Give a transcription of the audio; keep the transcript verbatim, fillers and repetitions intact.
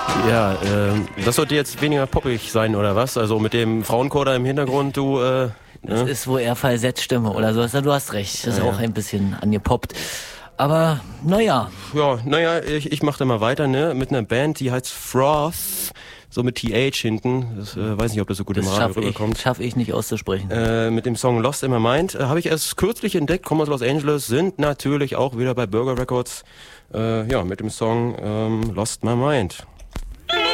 Ja, ähm, das sollte jetzt weniger poppig sein, oder was? Also mit dem Frauenchor da im Hintergrund, du... Äh, das ne? ist wohl eher Falsettstimme oder sowas. Du hast recht, das ist Ja, auch ja. ein bisschen angepoppt. Aber, naja. Ja, naja, ich, ich mach da mal weiter, ne? Mit einer Band, die heißt Froth, so mit T H hinten. Das, äh, weiß nicht, ob das so gut Das im Radio schaffe ich, rüberkommt. schaff ich nicht auszusprechen. Äh, mit dem Song Lost in My Mind. Äh, Habe ich erst kürzlich entdeckt, kommen aus Los Angeles, sind natürlich auch wieder bei Burger Records. Äh, ja, mit dem Song ähm, Lost My Mind.